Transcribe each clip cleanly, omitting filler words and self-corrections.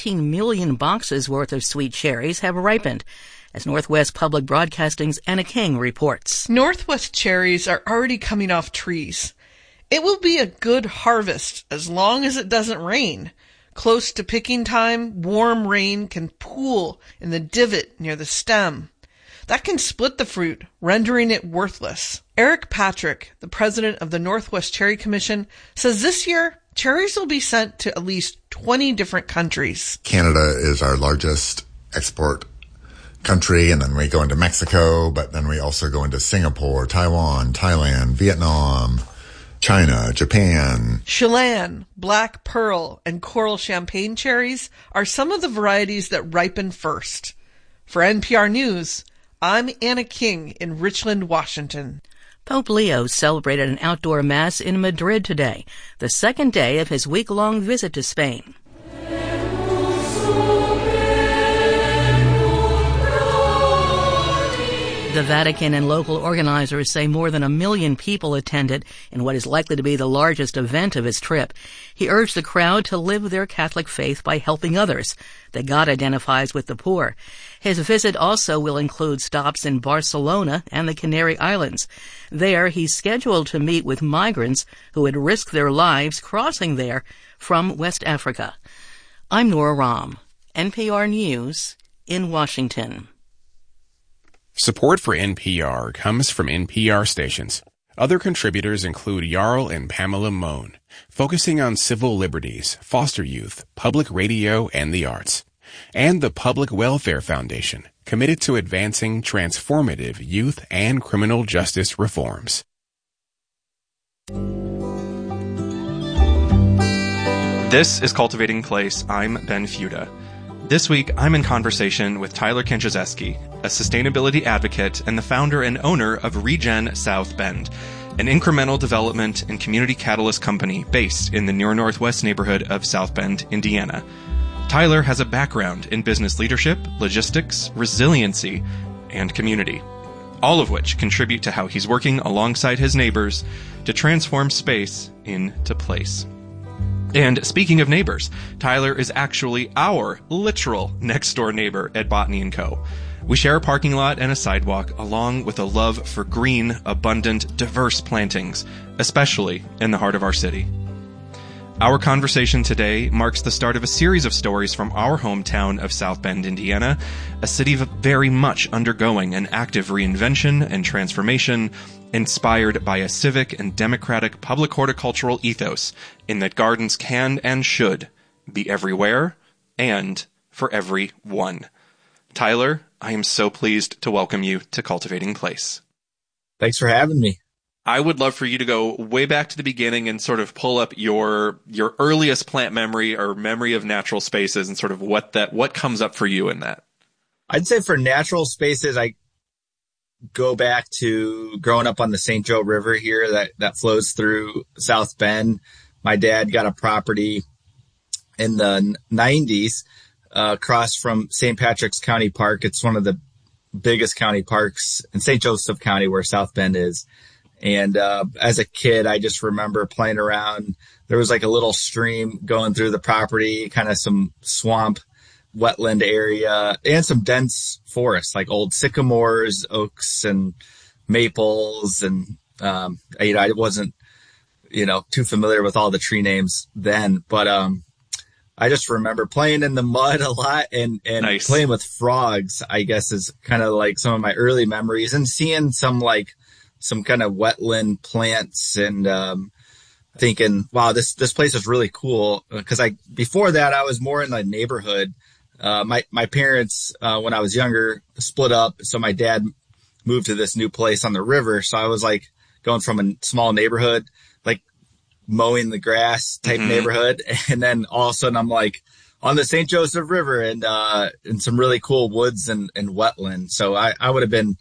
18 million boxes worth of sweet cherries have ripened, as Northwest Public Broadcasting's Anna King reports. Northwest cherries are already coming off trees. It will be a good harvest as long as it doesn't rain. Close to picking time, warm rain can pool in the divot near the stem. That can split the fruit, rendering it worthless. Eric Patrick, the president of the Northwest Cherry Commission, says this year cherries will be sent to at least 20 different countries. Canada is our largest export country, and then we go into Mexico, but then we also go into Singapore, Taiwan, Thailand, Vietnam, China, Japan. Chelan, Black Pearl, and Coral Champagne cherries are some of the varieties that ripen first. For NPR News, I'm Anna King in Richland, Washington. Pope Leo celebrated an outdoor mass in Madrid today, the second day of his week-long visit to Spain. The Vatican and local organizers say more than 1 million people attended in what is likely to be the largest event of his trip. He urged the crowd to live their Catholic faith by helping others, that God identifies with the poor. His visit also will include stops in Barcelona and the Canary Islands. There, he's scheduled to meet with migrants who had risked their lives crossing there from West Africa. I'm Nora Rahm, NPR News in Washington. Support for NPR comes from NPR stations. Other contributors include Jarl and Pamela Mohn, focusing on civil liberties, foster youth, public radio, and the arts. And the Public Welfare Foundation, committed to advancing transformative youth and criminal justice reforms. This is Cultivating Place. I'm Ben Fuda. This week, I'm in conversation with Tyler Kędzierski, a sustainability advocate and the founder and owner of Regen South Bend, an incremental development and community catalyst company based in the near northwest neighborhood of South Bend, Indiana. Tyler has a background in business leadership, logistics, resiliency, and community, all of which contribute to how he's working alongside his neighbors to transform space into place. And speaking of neighbors, Tyler is actually our literal next-door neighbor at Botany & Co. We share a parking lot and a sidewalk, along with a love for green, abundant, diverse plantings, especially in the heart of our city. Our conversation today marks the start of a series of stories from our hometown of South Bend, Indiana, a city very much undergoing an active reinvention and transformation, inspired by a civic and democratic public horticultural ethos in that gardens can and should be everywhere and for everyone. Tyler, I am so pleased to welcome you to Cultivating Place. Thanks for having me. I would love for you to go way back to the beginning and sort of pull up your earliest plant memory or memory of natural spaces and sort of what comes up for you in that. I'd say for natural spaces, I go back to growing up on the St. Joe River here that flows through South Bend. My dad got a property in the 90s across from St. Patrick's County Park. It's one of the biggest county parks in St. Joseph County where South Bend is. And as a kid, I just remember playing around. There was like a little stream going through the property, kind of some swamp, wetland area, and some dense forest, like old sycamores, oaks, and maples. And, I wasn't, too familiar with all the tree names then, but I just remember playing in the mud a lot and Nice. Playing with frogs, I guess, is kind of like some of my early memories, and seeing some kind of wetland plants and thinking, wow, this place is really cool. Because before that, I was more in the neighborhood. My parents, when I was younger, split up. So my dad moved to this new place on the river. So I was like going from a small neighborhood, like mowing the grass type neighborhood. And then all of a sudden I'm like on the St. Joseph River and in some really cool woods and wetland. So I would have been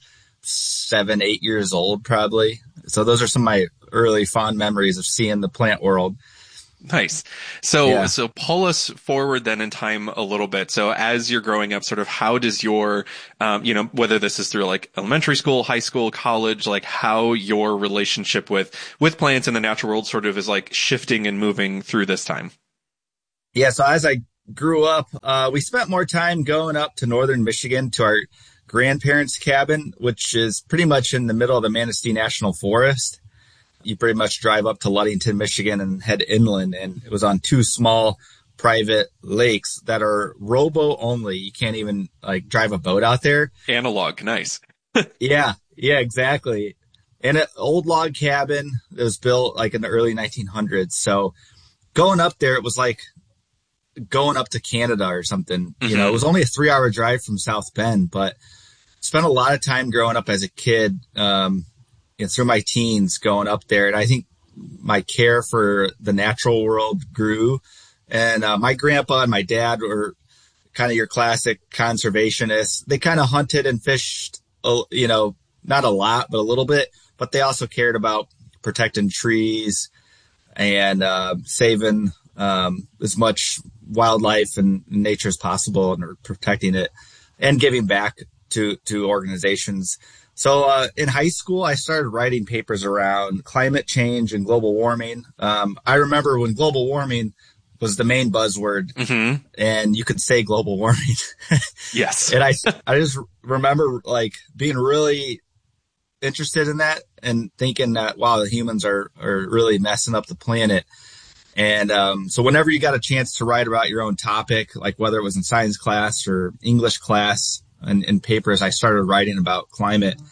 7, 8 years old probably. So those are some of my early fond memories of seeing the plant world. Nice. So pull us forward then in time a little bit. So as you're growing up, sort of how does your, whether this is through like elementary school, high school, college, like how your relationship with plants in the natural world sort of is like shifting and moving through this time? Yeah. So as I grew up, we spent more time going up to northern Michigan to our grandparents' cabin, which is pretty much in the middle of the Manistee National Forest. You pretty much drive up to Ludington, Michigan and head inland. And it was on 2 small private lakes that are rowboat only. You can't even like drive a boat out there. Analog. Nice. Yeah, exactly. And an old log cabin that was built like in the early 1900s. So going up there, it was like going up to Canada or something. You know, it was only a 3-hour drive from South Bend, but spent a lot of time growing up as a kid, through my teens going up there. And I think my care for the natural world grew. And my grandpa and my dad were kind of your classic conservationists. They kind of hunted and fished, not a lot, but a little bit. But they also cared about protecting trees and saving as much wildlife and nature as possible and protecting it and giving back to organizations. So in high school, I started writing papers around climate change and global warming. I remember when global warming was the main buzzword, and you could say global warming. Yes. And I just remember like being really interested in that and thinking that, wow, the humans are really messing up the planet. And so whenever you got a chance to write about your own topic, like whether it was in science class or English class and in papers, I started writing about climate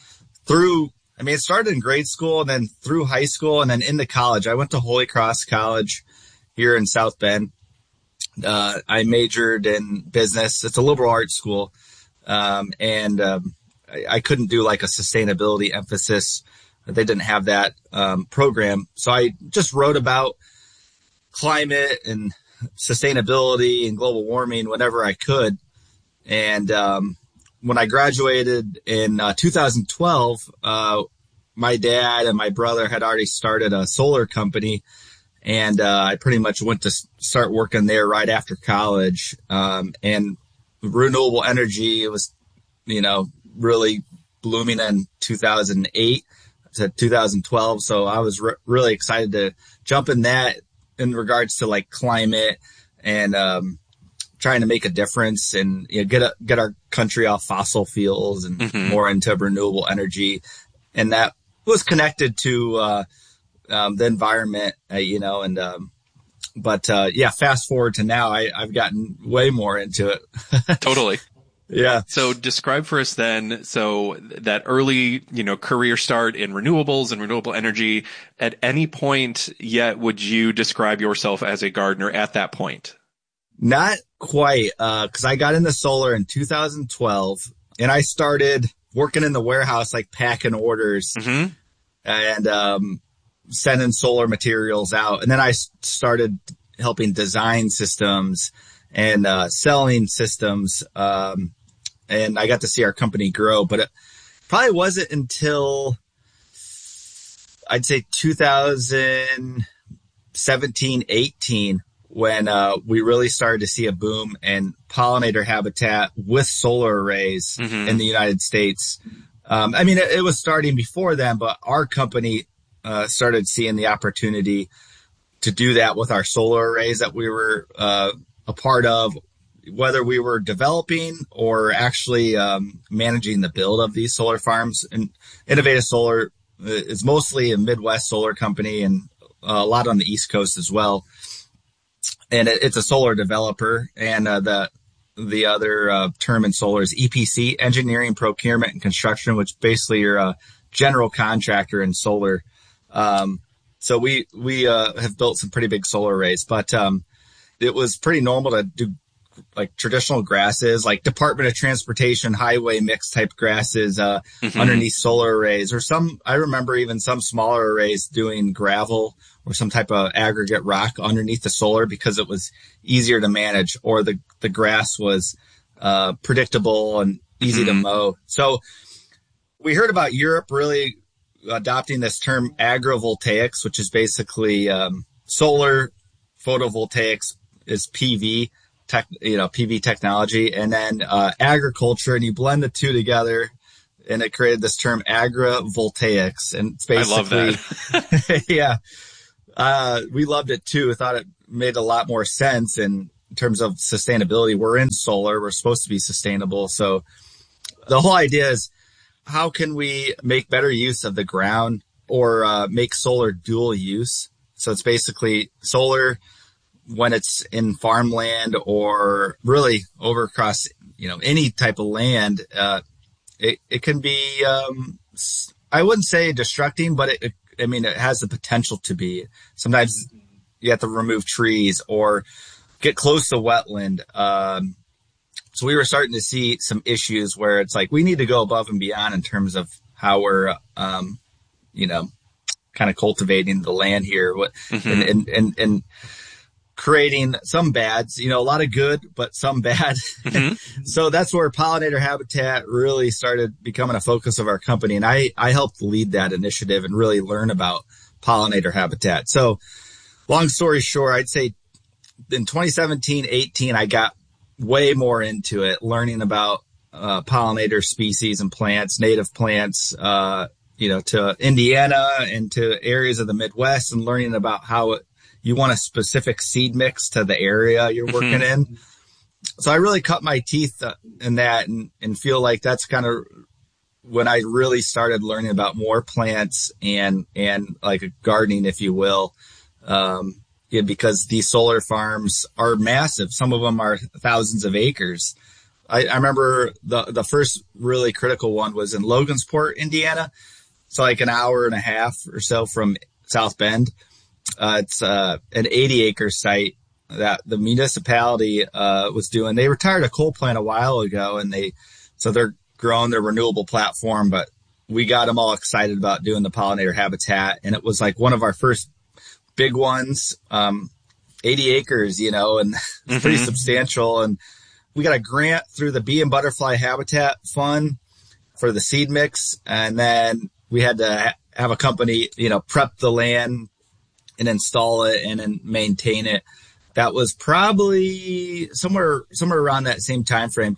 it started in grade school and then through high school and then into college. I went to Holy Cross College here in South Bend. I majored in business. It's a liberal arts school. And I couldn't do like a sustainability emphasis. They didn't have that program. So I just wrote about climate and sustainability and global warming whenever I could. And when I graduated in 2012, my dad and my brother had already started a solar company. And I pretty much went to start working there right after college. And renewable energy was, really blooming in 2008 to 2012. So I was really excited to jump in that in regards to like climate and trying to make a difference and get our country off fossil fuels and more into renewable energy. And that was connected to the environment, fast forward to now, I've gotten way more into it. Totally. Yeah. So describe for us then, so that early, career start in renewables and renewable energy, at any point yet, would you describe yourself as a gardener at that point? Not quite, cause I got into solar in 2012 and I started working in the warehouse, like packing orders and, sending solar materials out. And then I started helping design systems and, selling systems. And I got to see our company grow, but it probably wasn't until I'd say 2017, 18, when, we really started to see a boom in pollinator habitat with solar arrays in the United States. It was starting before then, but our company, started seeing the opportunity to do that with our solar arrays that we were, a part of, whether we were developing or actually managing the build of these solar farms. And Innovative Solar is mostly a Midwest solar company and a lot on the East Coast as well. And it's a solar developer. And the other term in solar is EPC, engineering, procurement, and construction, which basically you're a general contractor in solar. So we have built some pretty big solar arrays, but it was pretty normal to do like traditional grasses, like Department of Transportation, highway mix type grasses, underneath solar arrays, or I remember even some smaller arrays doing gravel or some type of aggregate rock underneath the solar because it was easier to manage, or the grass was, predictable and easy to mow. So we heard about Europe really adopting this term agrovoltaics, which is basically, solar photovoltaics is PV. PV technology, and then agriculture, and you blend the two together, and it created this term agrovoltaics. And it's basically, I love that. yeah, we loved it too. I thought it made a lot more sense, and in terms of sustainability. We're in solar. We're supposed to be sustainable. So the whole idea is, how can we make better use of the ground, or make solar dual use? So it's basically solar when it's in farmland or really over across, any type of land. It can be, I wouldn't say destructing, but it has the potential to be. Sometimes you have to remove trees or get close to wetland. So we were starting to see some issues where it's like, we need to go above and beyond in terms of how we're, kind of cultivating the land here, and creating some bads, a lot of good, but some bad. So that's where pollinator habitat really started becoming a focus of our company. And I helped lead that initiative and really learn about pollinator habitat. So long story short, I'd say in 2017, 18, I got way more into it, learning about pollinator species and plants, native plants, to Indiana and to areas of the Midwest, and learning about how you want a specific seed mix to the area you're working in. So I really cut my teeth in that and feel like that's kind of when I really started learning about more plants and like a gardening, if you will. Because these solar farms are massive. Some of them are thousands of acres. I remember the first really critical one was in Logansport, Indiana. So like an hour and a half or so from South Bend. It's an 80-acre site that the municipality was doing. They retired a coal plant a while ago, and they're growing their renewable platform, but we got them all excited about doing the pollinator habitat. And it was like one of our first big ones, 80 acres, and it's pretty substantial. And we got a grant through the Bee and Butterfly Habitat Fund for the seed mix. And then we had to have a company, prep the land and install it and then maintain it. That was probably somewhere around that same time frame,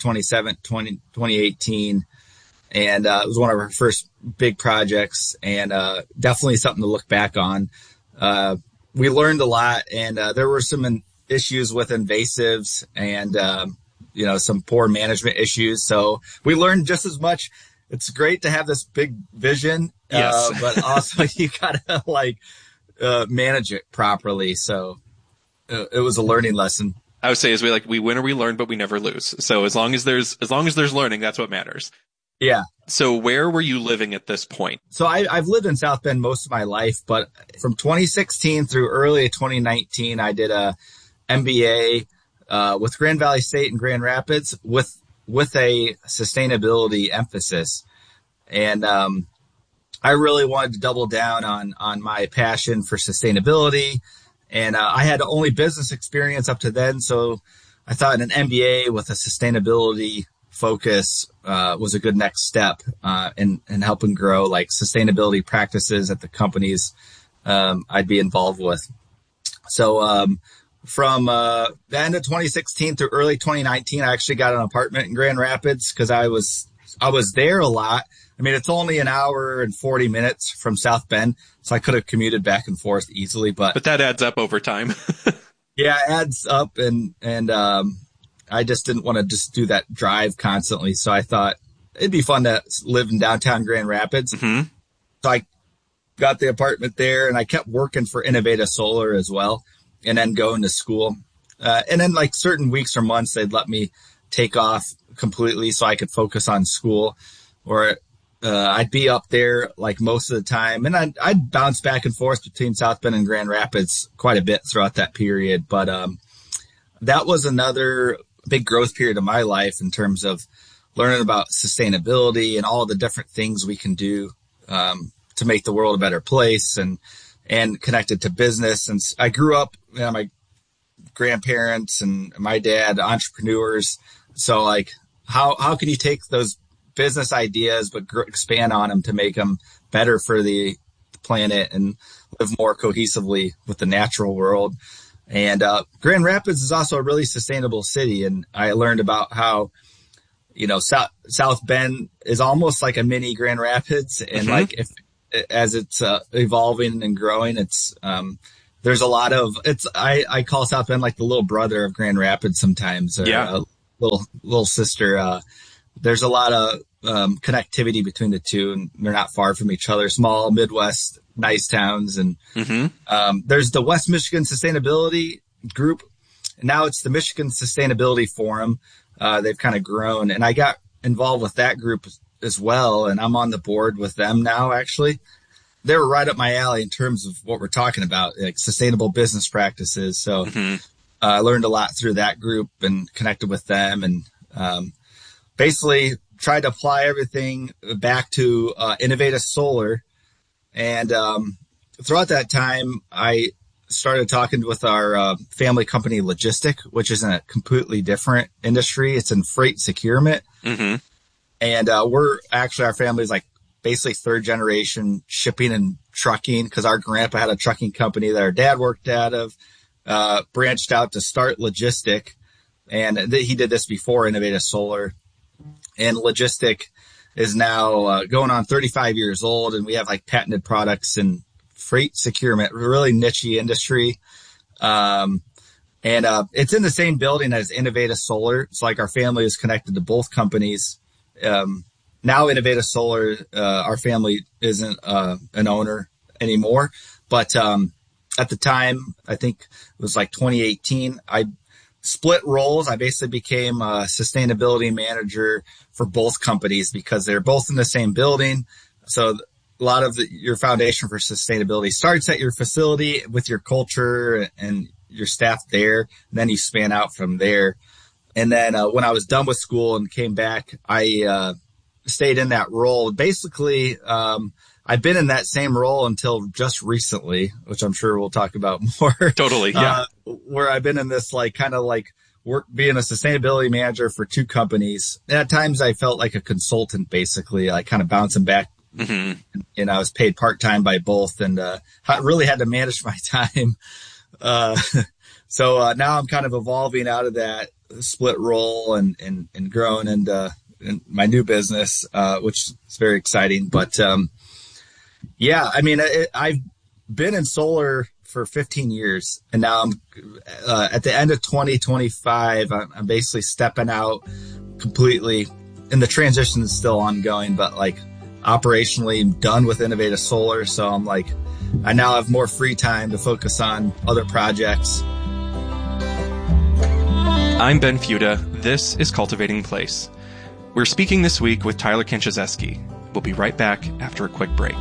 2018. And it was one of our first big projects, and definitely something to look back on. We learned a lot, and there were some issues with invasives and, some poor management issues. So we learned just as much. It's great to have this big vision, yes. But also you gotta manage it properly. So it was a learning lesson. I would say we win or we learn, but we never lose. So as long as there's learning, that's what matters. Yeah. So where were you living at this point? So I've lived in South Bend most of my life, but from 2016 through early 2019, I did a MBA with Grand Valley State in Grand Rapids with a sustainability emphasis. And I really wanted to double down on my passion for sustainability. And I had only business experience up to then, so I thought an MBA with a sustainability focus was a good next step in helping grow like sustainability practices at the companies I'd be involved with. So from the end of 2016 through early 2019, I actually got an apartment in Grand Rapids because I was there a lot. I mean, it's only an hour and 40 minutes from South Bend, so I could have commuted back and forth easily. But that adds up over time. Yeah, it adds up, and I just didn't want to just do that drive constantly. So I thought it'd be fun to live in downtown Grand Rapids. Mm-hmm. So I got the apartment there, and I kept working for Innovata Solar as well, and then going to school. And then like certain weeks or months, they'd let me take off completely so I could focus on school, or I'd be up there like most of the time, and I'd bounce back and forth between South Bend and Grand Rapids quite a bit throughout that period. But that was another big growth period of my life in terms of learning about sustainability and all the different things we can do to make the world a better place and connected to business. And I grew up, my grandparents and my dad, entrepreneurs. So like, how can you take those business ideas, but expand on them to make them better for the planet and live more cohesively with the natural world? And Grand Rapids is also a really sustainable city. And I learned about how, South Bend is almost like a mini Grand Rapids. And like as it's evolving and growing, it's there's a lot of, I call South Bend like the little brother of Grand Rapids sometimes, or little sister. There's a lot of connectivity between the two, and they're not far from each other. Small Midwest, nice towns. And there's the West Michigan Sustainability Group. Now it's the Michigan Sustainability Forum. They've kind of grown, and I got involved with that group as well, and I'm on the board with them now, actually. They were right up my alley in terms of what we're talking about, like sustainable business practices. So I learned a lot through that group and connected with them, and basically tried to apply everything back to Innovative Solar. And throughout that time, I started talking with our family company, Logistic, which is in a completely different industry. It's in freight securement. And we're actually, our family is like basically third generation shipping and trucking, because our grandpa had a trucking company that our dad worked out of, branched out to start Logistic. And he did this before Innovative Solar. And Logistic is now going on 35 years old, and we have like patented products in freight securement, really niche-y industry. And it's in the same building as Innovative Solar. It's like our family is connected to both companies. Now Innovative Solar, our family isn't an owner anymore, but at the time, I think it was like 2018, I split roles. I basically became a sustainability manager for both companies because they're both in the same building. So a lot of your foundation for sustainability starts at your facility with your culture and your staff there, and then you span out from there. And then when I was done with school and came back, I stayed in that role. Basically, I've been in that same role until just recently, which I'm sure we'll talk about more. Totally, yeah. Where I've been in this like kind of like work, being a sustainability manager for two companies. And at times I felt like a consultant, basically, like kind of bouncing back. And I was paid part-time by both, and really had to manage my time. So now I'm kind of evolving out of that split role and growing into in my new business, which is very exciting. But yeah, I mean, I've been in solar for 15 years, and now I'm at the end of 2025. I'm basically stepping out completely, and the transition is still ongoing, but like operationally done with Innovative Solar. So I'm like, I now have more free time to focus on other projects. I'm Ben Fuda. This is Cultivating Place. We're speaking this week with Tyler Kinchezeski. We'll be right back after a quick break.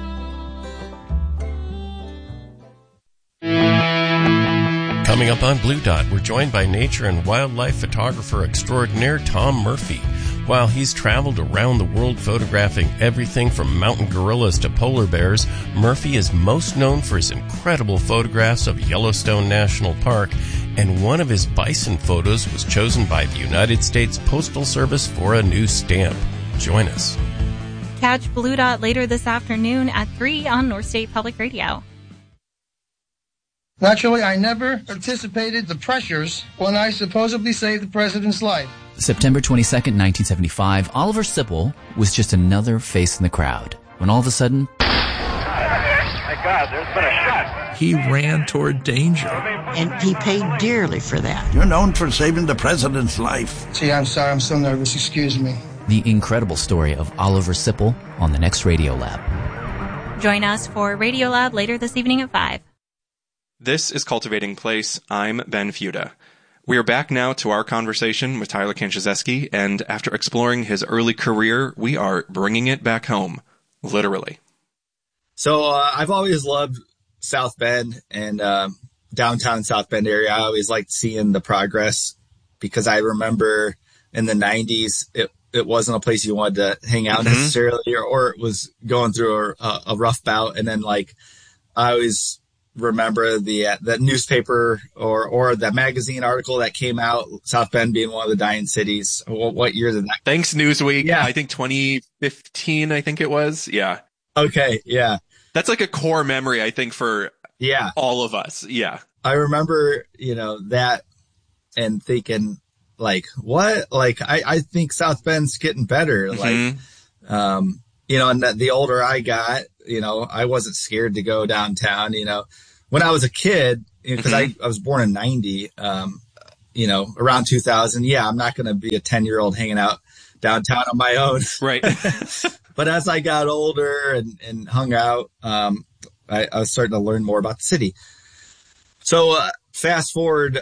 Coming up on Blue Dot, we're joined by nature and wildlife photographer extraordinaire Tom Murphy. While he's traveled around the world photographing everything from mountain gorillas to polar bears, Murphy is most known for his incredible photographs of Yellowstone National Park, and one of his bison photos was chosen by the United States Postal Service for a new stamp. Join us. Catch Blue Dot later this afternoon at 3 on North State Public Radio. Naturally, I never anticipated the pressures when I supposedly saved the president's life. September 22nd, 1975, Oliver Sipple was just another face in the crowd when all of a sudden... My God, there's been a shot. He ran toward danger. And he paid dearly for that. You're known for saving the president's life. Gee, I'm sorry, I'm so nervous. Excuse me. The incredible story of Oliver Sipple on the next Radio Lab. Join us for Radio Lab later this evening at 5. This is Cultivating Place. I'm Ben Fuda. We are back now to our conversation with Tyler Kinchezeski, and after exploring his early career, we are bringing it back home, literally. So I've always loved South Bend and downtown South Bend area. I always liked seeing the progress because I remember in the 90s, it wasn't a place you wanted to hang out necessarily, or it was going through a rough bout. And then like I always remember the newspaper or the magazine article that came out, South Bend being one of the dying cities. What year did that? Thanks, Newsweek. Yeah. I think 2015, I think it was. Yeah. Okay. Yeah. That's like a core memory, I think, for all of us. Yeah. I remember, that and thinking like, what? Like, I think South Bend's getting better. Like, and the older I got, I wasn't scared to go downtown, when I was a kid, because I was born in 90, around 2000, I'm not going to be a 10-year-old hanging out downtown on my own. Right. But as I got older and hung out, I was starting to learn more about the city. So fast forward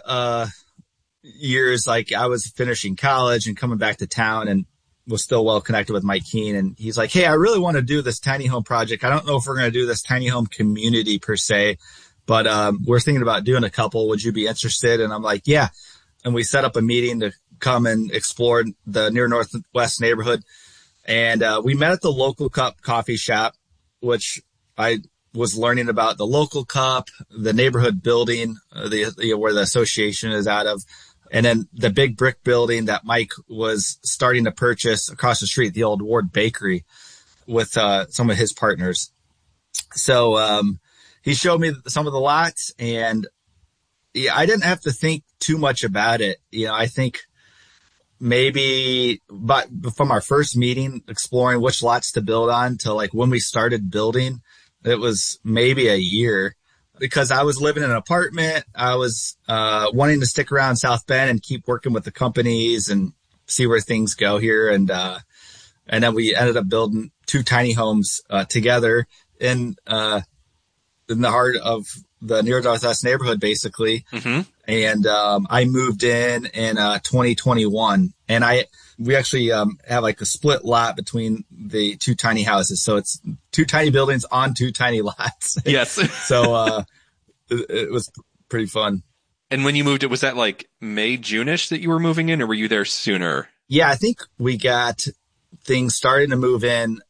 years, like I was finishing college and coming back to town and was still well connected with Mike Keene. And he's like, hey, I really want to do this tiny home project. I don't know if we're going to do this tiny home community per se, but we're thinking about doing a couple. Would you be interested? And I'm like, yeah. And we set up a meeting to come and explore the Near Northwest neighborhood. And we met at the Local Cup coffee shop, which I was learning about the Local Cup, the neighborhood building, where the association is out of. And then the big brick building that Mike was starting to purchase across the street, the old Ward Bakery, with some of his partners. So he showed me some of the lots, and I didn't have to think too much about it. I think maybe but from our first meeting, exploring which lots to build on to like when we started building, it was maybe a year. Because I was living in an apartment, I was wanting to stick around South Bend and keep working with the companies and see where things go here. And then we ended up building 2 tiny homes together in the heart of the Near Northwest neighborhood, basically. Mm-hmm. And I moved in 2021, and we actually have like a split lot between the 2 tiny houses. So it's 2 tiny buildings on 2 tiny lots. Yes. So it was pretty fun. And when you moved, was that like May, June-ish that you were moving in, or were you there sooner? Yeah, I think we got things starting to move in.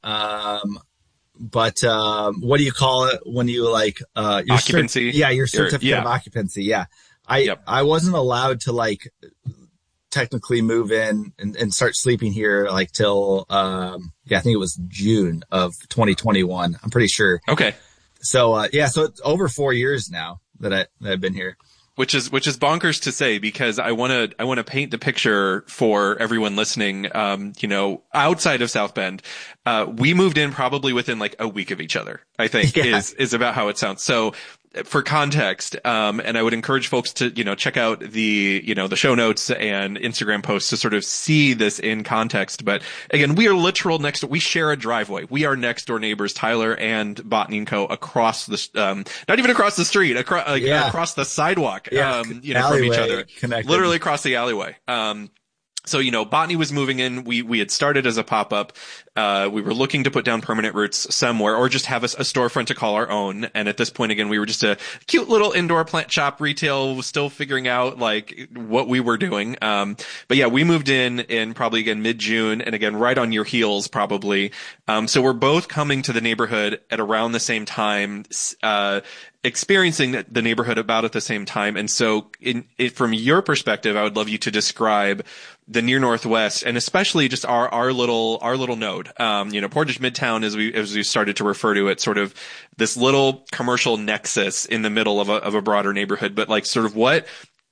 But what do you call it when you like your occupancy? Your certificate of occupancy. Yeah. I wasn't allowed to like technically move in and start sleeping here like till I think it was June of 2021. I'm pretty sure. Okay. So so it's over 4 years now that I've been here. Which is bonkers to say, because I want to paint the picture for everyone listening. Outside of South Bend, we moved in probably within like a week of each other, I think is about how it sounds. So for context, and I would encourage folks to, check out the show notes and Instagram posts to sort of see this in context. But again, we are literal next, we share a driveway. We are next door neighbors, Tyler and Botany & Co. across the, not even across the street, across the sidewalk, from each other, connected. Literally across the alleyway. So, Botany was moving in. We had started as a pop-up. We were looking to put down permanent roots somewhere or just have a storefront to call our own. And at this point, again, we were just a cute little indoor plant shop retail, still figuring out like what we were doing. But yeah, we moved in probably again mid-June, and again, right on your heels probably. So we're both coming to the neighborhood at around the same time, experiencing the neighborhood about at the same time. And so from your perspective, I would love you to describe the Near Northwest, and especially just our little node. Portage Midtown, as we started to refer to it, sort of this little commercial nexus in the middle of a broader neighborhood. But like sort of what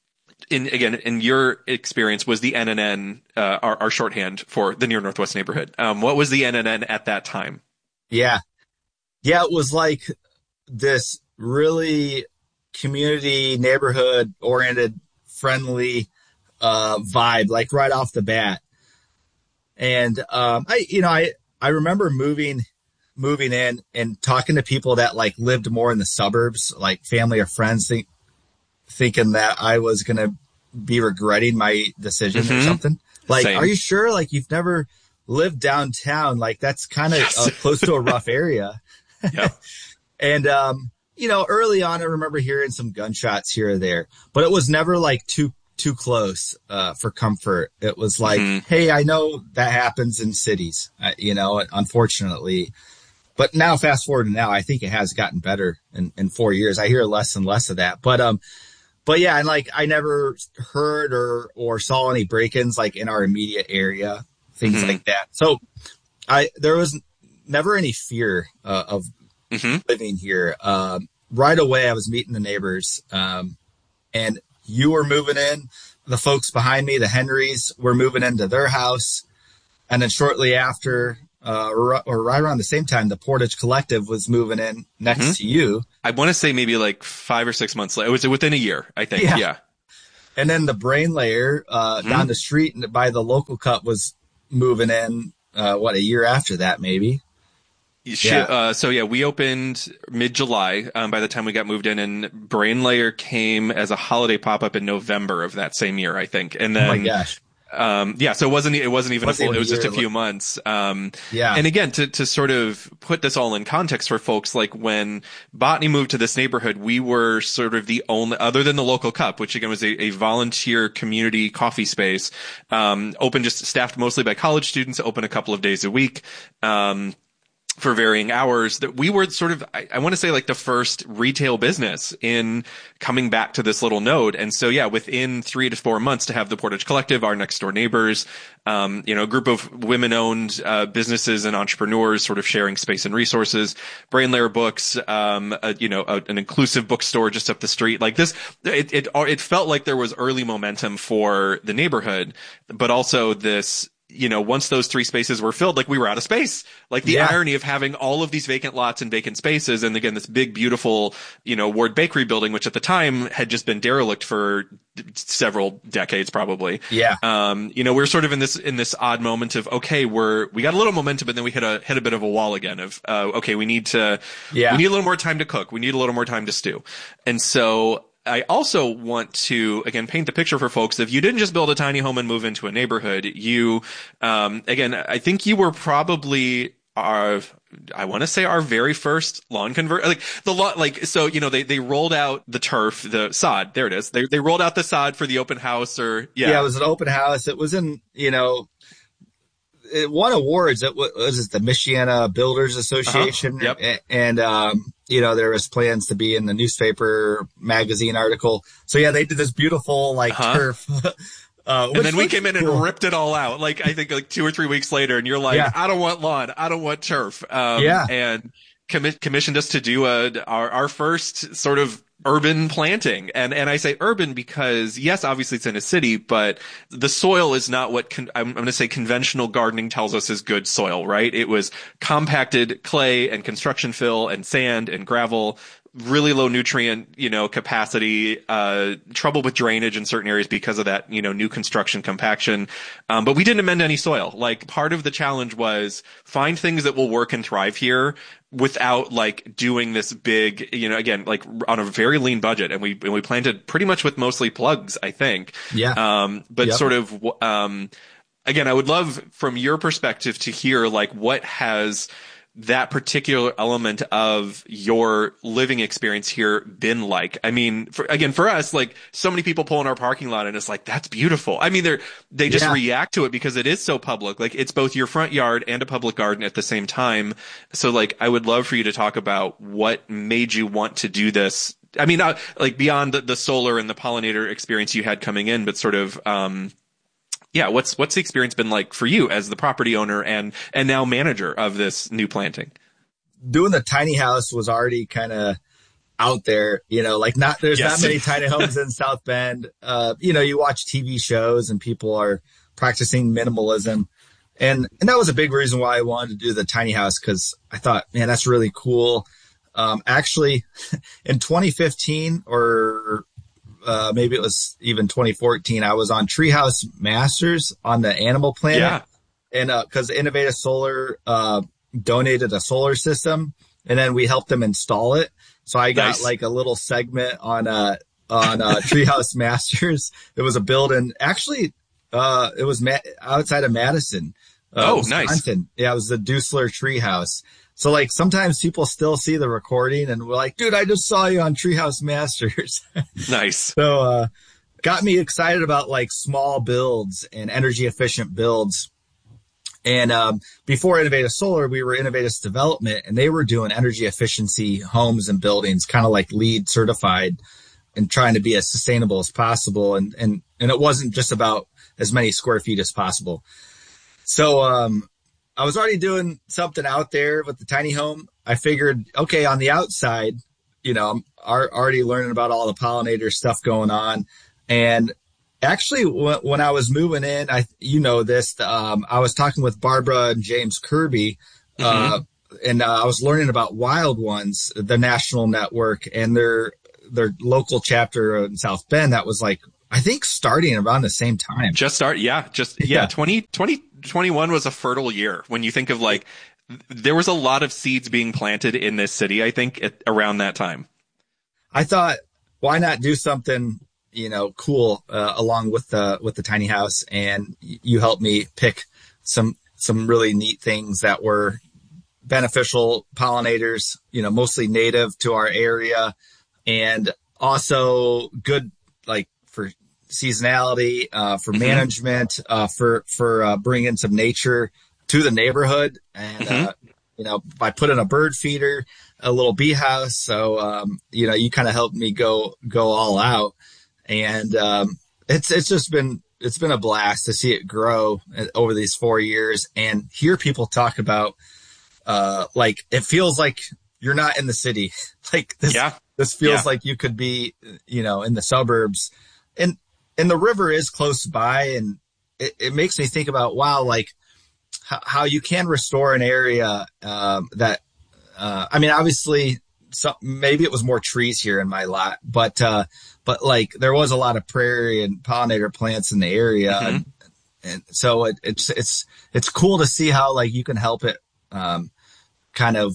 in your experience was the NNN, our shorthand for the Near Northwest neighborhood? What was the NNN at that time? Yeah, it was like this really community, neighborhood oriented, friendly vibe, like right off the bat. And I remember moving in and talking to people that like lived more in the suburbs, like family or friends, thinking that I was gonna be regretting my decision or something. Like, Same. Are you sure? Like, you've never lived downtown? Like, that's kind of close to a rough area. Yep. And early on, I remember hearing some gunshots here or there, but it was never like too close for comfort. It was like, hey, I know that happens in cities, unfortunately. But now, fast forward to now, I think it has gotten better in 4 years. I hear less and less of that. But yeah, and like I never heard or saw any break-ins like in our immediate area, things like that. So there was never any fear of living here. Right away, I was meeting the neighbors, and you were moving in. The folks behind me, the Henrys, were moving into their house. And then shortly after, or right around the same time, the Portage Collective was moving in next to you. I want to say maybe like 5 or 6 months later. It was within a year, I think. Yeah. And then the Brain Layer down the street by the Local Cup was moving in, a year after that, maybe? We opened mid-July by the time we got moved in, and Brain Layer came as a holiday pop-up in November of that same year, I think. And then, oh my gosh. So it wasn't even a full, it was just a few months. And again, to sort of put this all in context for folks, like when Botany moved to this neighborhood, we were sort of the only, other than the Local Cup, which again was a volunteer community coffee space, open, just staffed mostly by college students, open a couple of days a week. For varying hours, that we were sort of, I want to say like the first retail business in coming back to this little node. And so, within 3 to 4 months to have the Portage Collective, our next door neighbors, a group of women owned, businesses and entrepreneurs sort of sharing space and resources, Brain Layer Books, an inclusive bookstore just up the street. Like this, it felt like there was early momentum for the neighborhood, but also this, once those 3 spaces were filled, like we were out of space. Like the irony of having all of these vacant lots and vacant spaces. And again, this big, beautiful, Ward Bakery building, which at the time had just been derelict for several decades, probably. Yeah. We're sort of in this odd moment of, okay, we got a little momentum, but then we hit a bit of a wall again of, okay, we need a little more time to cook. We need a little more time to stew. And so, I also want to, again, paint the picture for folks. If you didn't just build a tiny home and move into a neighborhood, you, again, I think you were probably our very first lawn convert, they rolled out the turf, the sod. There it is. They rolled out the sod for the open house it was an open house. It was in, it won awards. It was the Michiana Builders Association. Yep. And, there was plans to be in the newspaper magazine article. So they did this beautiful turf. And then we came in and ripped it all out. Like, I think like 2 or 3 weeks later, and you're like, I don't want lawn. I don't want turf. And commissioned us to do our first sort of urban planting. And I say urban because, yes, obviously it's in a city, but the soil is not what I'm going to say conventional gardening tells us is good soil, right? It was compacted clay and construction fill and sand and gravel, really low nutrient, capacity, trouble with drainage in certain areas because of that, new construction compaction. But we didn't amend any soil. Like, part of the challenge was find things that will work and thrive here without like doing this big, again, like on a very lean budget. And we planted pretty much with mostly plugs, I think. Sort of, again, I would love from your perspective to hear like what has that particular element of your living experience here been like? I mean, for us, like so many people pull in our parking lot and it's like, that's beautiful. I mean, they just react to it because it is so public. Like it's both your front yard and a public garden at the same time. So like, I would love for you to talk about what made you want to do this. I mean, like beyond the solar and the pollinator experience you had coming in, but sort of, what's the experience been like for you as the property owner and now manager of this new planting? Doing the tiny house was already kind of out there, there's not many tiny homes in South Bend. You watch TV shows and people are practicing minimalism. And that was a big reason why I wanted to do the tiny house, because I thought, man, that's really cool. Actually, in 2015 or maybe it was even 2014, I was on Treehouse Masters on the Animal Planet. Yeah. And because Innovative Solar donated a solar system, and then we helped them install it. So I got like a little segment on Treehouse Masters. It was a building. Actually, it was outside of Madison. Wisconsin. Yeah, it was the Dusler Treehouse. So like sometimes people still see the recording and we're like, dude, I just saw you on Treehouse Masters. Nice. So, got me excited about like small builds and energy efficient builds. And, before Innovative Solar, we were Innovative Development, and they were doing energy efficiency homes and buildings, kind of like LEED certified, and trying to be as sustainable as possible. And it wasn't just about as many square feet as possible. So, I was already doing something out there with the tiny home. I figured, okay, on the outside, I'm already learning about all the pollinator stuff going on. And Actually, when I was moving in, I was talking with Barbara and James Kirby, and I was learning about Wild Ones, the national network, and their local chapter in South Bend. That was like, I think, starting around the same time. 2021 was a fertile year when you think of like, there was a lot of seeds being planted in this city, I think, around that time. I thought, why not do something, cool, along with the tiny house? And you helped me pick some really neat things that were beneficial pollinators, mostly native to our area, and also good, like, for seasonality, for management, for bringing some nature to the neighborhood. And, by putting a bird feeder, a little bee house. So, you kind of helped me go all out. And, it's been a blast to see it grow over these 4 years and hear people talk about, like, it feels like you're not in the city. Like this feels like you could be, in the suburbs, and the river is close by. And it makes me think about, wow, like how you can restore an area, that, obviously maybe it was more trees here in my lot, but like there was a lot of prairie and pollinator plants in the area. And so it's cool to see how, like, you can help it, kind of,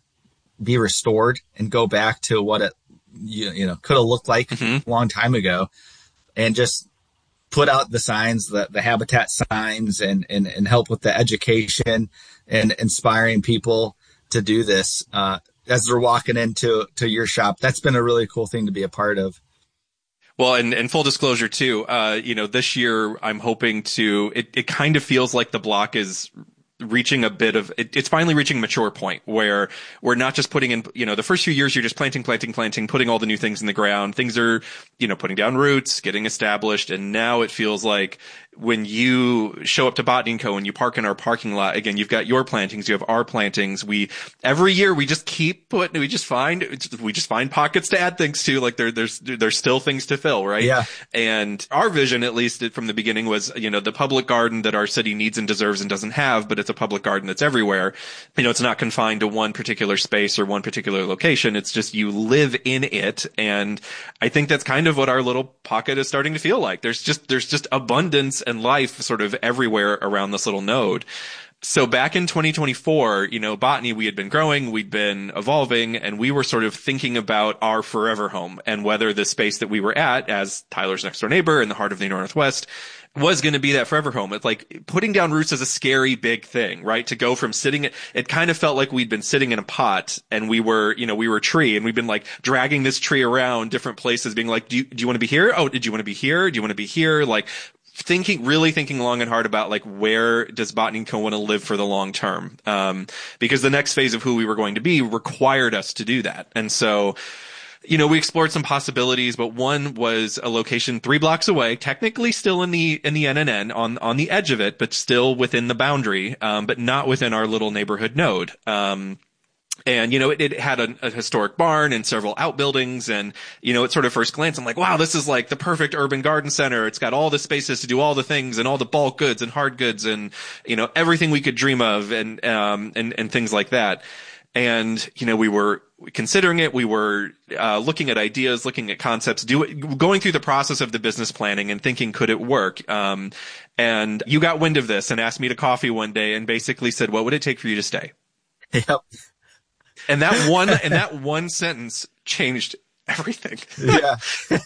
be restored and go back to what it, could have looked like a long time ago, and just put out the signs, the habitat signs, and help with the education and inspiring people to do this, as they're walking into your shop. That's been a really cool thing to be a part of. Well, and full disclosure too, this year I'm hoping it kind of feels like the block is reaching a bit of, it's finally reaching a mature point where we're not just putting in, the first few years you're just planting, putting all the new things in the ground. Things are, putting down roots, getting established. And now it feels like when you show up to Botany & Co. and you park in our parking lot, again, you've got your plantings, you have our plantings. Every year we just keep putting, we just find pockets to add things to, like there's still things to fill, right? Yeah. And our vision, at least from the beginning, was, the public garden that our city needs and deserves and doesn't have, but it's a public garden that's everywhere. It's not confined to one particular space or one particular location. It's just you live in it. And I think that's kind of what our little pocket is starting to feel like. There's just abundance and life sort of everywhere around this little node. So back in 2024, Botany, we had been growing, we'd been evolving, and we were sort of thinking about our forever home and whether the space that we were at as Tyler's next door neighbor in the heart of the Northwest was going to be that forever home. It's like putting down roots is a scary big thing, right? To go from it kind of felt like we'd been sitting in a pot and we were a tree, and we've been like dragging this tree around different places, being like, do you want to be here? Oh, did you want to be here? Do you want to be here? Like, really thinking long and hard about, like, where does Botany & Co. want to live for the long term? Because the next phase of who we were going to be required us to do that. And so, we explored some possibilities, but one was a location 3 blocks away, technically still in the NNN on the edge of it, but still within the boundary, but not within our little neighborhood node. And, it had a historic barn and several outbuildings. And, at sort of first glance, I'm like, wow, this is like the perfect urban garden center. It's got all the spaces to do all the things and all the bulk goods and hard goods and, everything we could dream of and things like that. And, we were considering it. We were, looking at ideas, looking at concepts, going through the process of the business planning and thinking, could it work? And you got wind of this and asked me to coffee one day and basically said, what would it take for you to stay? Yep. And that one sentence changed everything. Yeah.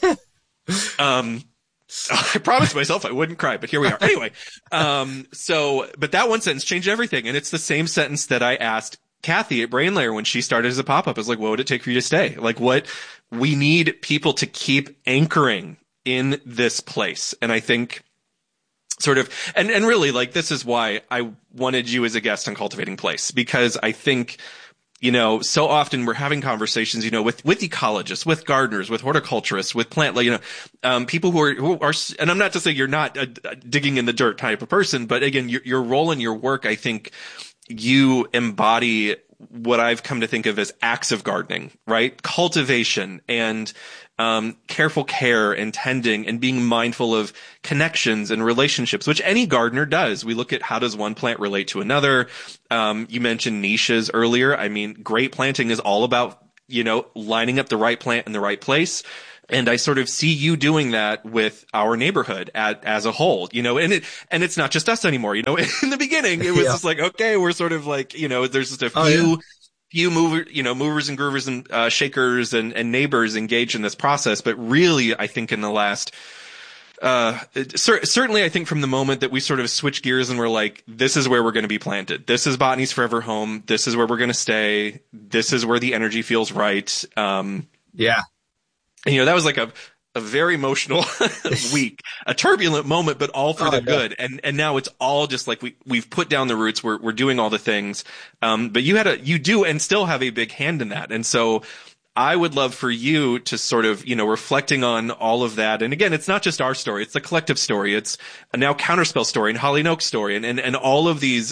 I promised myself I wouldn't cry, but here we are. Anyway, but that one sentence changed everything. And it's the same sentence that I asked Kathy at BrainLayer when she started as a pop-up. I was like, what would it take for you to stay? Like, we need people to keep anchoring in this place. And I think sort of, and really, like, this is why I wanted you as a guest on Cultivating Place, because I think, so often we're having conversations, with ecologists, with gardeners, with horticulturists, with people who are, and I'm not to say you're not a digging in the dirt type of person, but again, your role in your work, I think you embody what I've come to think of as acts of gardening, right? Cultivation and careful care and tending and being mindful of connections and relationships, which any gardener does. We look at how does one plant relate to another. You mentioned niches earlier. I mean, great planting is all about, lining up the right plant in the right place. And I sort of see you doing that with our neighborhood as a whole, and it's not just us anymore. In the beginning, it was just like, okay, we're sort of like, there's just a few movers and groovers and shakers and neighbors engaged in this process. But really, I think in the last, certainly I think from the moment that we sort of switch gears and we're like, this is where we're going to be planted. This is Botany's forever home. This is where we're going to stay. This is where the energy feels right. Yeah. That was like a very emotional week, a turbulent moment, but all for the good. And now it's all just like we've put down the roots. We're doing all the things. But you do and still have a big hand in that. And so I would love for you to sort of, reflecting on all of that. And again, it's not just our story. It's the collective story. It's a now Counterspell story and Holly and Oak story and all of these,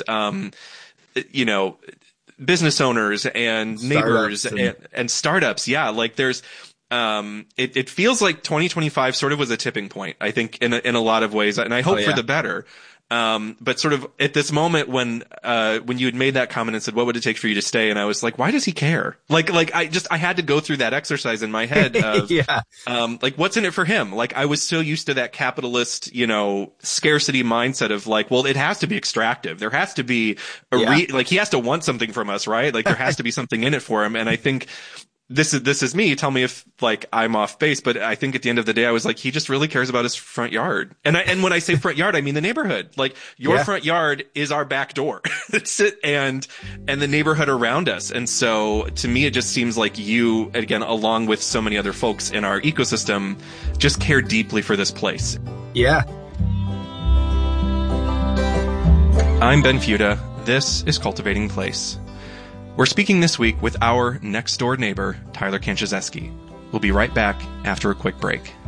business owners and neighbors and startups. Yeah. Like there's, it feels like 2025 sort of was a tipping point, I think, in a lot of ways, and I hope for the better. But sort of at this moment when you had made that comment and said, what would it take for you to stay? And I was like, why does he care? Like I had to go through that exercise in my head of, what's in it for him? Like I was so used to that capitalist, scarcity mindset of like, well, it has to be extractive. There has to be he has to want something from us, right? Like there has to be something in it for him. And I think, this is me. Tell me if like I'm off base, but I think at the end of the day, I was like, he just really cares about his front yard. And when I say front yard, I mean the neighborhood. Like your front yard is our back door. That's it. And the neighborhood around us. And so to me, it just seems like you, again, along with so many other folks in our ecosystem, just care deeply for this place. Yeah. I'm Ben Fuda. This is Cultivating Place. We're speaking this week with our next door neighbor, Tyler Kanczewski. We'll be right back after a quick break.